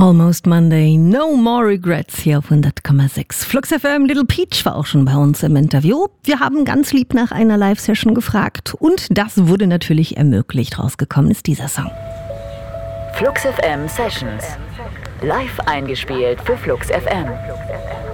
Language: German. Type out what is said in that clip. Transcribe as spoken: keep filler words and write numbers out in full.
Almost Monday, no more regrets hier auf hundert Komma sechs. Flux F M, Little Peach war auch schon bei uns im Interview. Wir haben ganz lieb nach einer Live-Session gefragt und das wurde natürlich ermöglicht. Rausgekommen ist dieser Song. Flux F M Sessions. Live eingespielt für Flux F M.